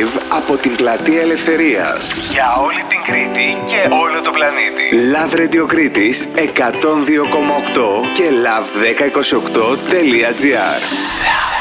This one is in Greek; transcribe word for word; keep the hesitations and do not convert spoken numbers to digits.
live από την Πλατεία Ελευθερίας για όλη την Κρήτη και όλο το πλανήτη. Love Radio Κρήτης εκατόν δύο κόμμα οκτώ και love δέκα είκοσι οκτώ τελεία gr.